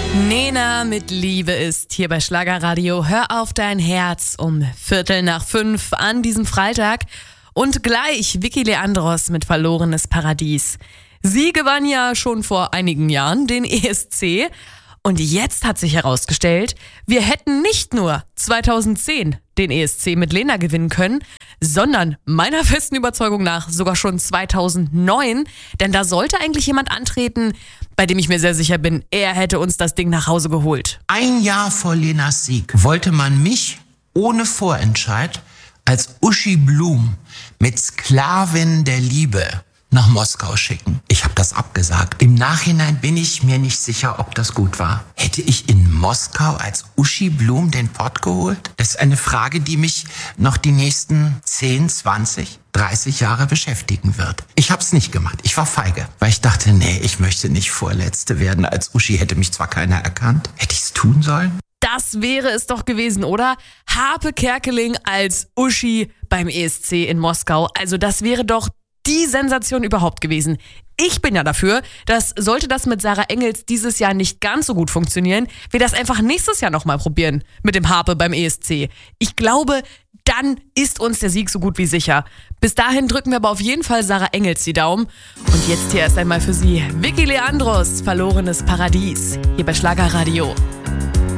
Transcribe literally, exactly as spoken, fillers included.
Nena mit Liebe ist hier bei Schlagerradio. Hör auf dein Herz um Viertel nach fünf an diesem Freitag. Und gleich Vicky Leandros mit Verlorenes Paradies. Sie gewann ja schon vor einigen Jahren den E S C. Und jetzt hat sich herausgestellt, wir hätten nicht nur zweitausendzehn den E S C mit Lena gewinnen können, sondern meiner festen Überzeugung nach sogar schon zweitausendneun. Denn da sollte eigentlich jemand antreten, bei dem ich mir sehr sicher bin, er hätte uns das Ding nach Hause geholt. Ein Jahr vor Lenas Sieg wollte man mich ohne Vorentscheid als Uschi Blum mit Sklavin der Liebe nach Moskau schicken. Ich habe das abgesagt. Im Nachhinein bin ich mir nicht sicher, ob das gut war. Hätte ich in Moskau als Uschi Blum den Pott geholt? Das ist eine Frage, die mich noch die nächsten zehn, zwanzig, dreißig Jahre beschäftigen wird. Ich habe es nicht gemacht. Ich war feige, weil ich dachte, nee, ich möchte nicht Vorletzte werden. Als Uschi hätte mich zwar keiner erkannt. Hätte ich es tun sollen? Das wäre es doch gewesen, oder? Harpe Kerkeling als Uschi beim E S C in Moskau. Also das wäre doch die Sensation überhaupt gewesen. Ich bin ja dafür, dass sollte das mit Sarah Engels dieses Jahr nicht ganz so gut funktionieren, wir das einfach nächstes Jahr nochmal probieren mit dem Harpe beim E S C. Ich glaube, dann ist uns der Sieg so gut wie sicher. Bis dahin drücken wir aber auf jeden Fall Sarah Engels die Daumen. Und jetzt hier erst einmal für Sie Vicky Leandros, Verlorenes Paradies, hier bei Schlagerradio.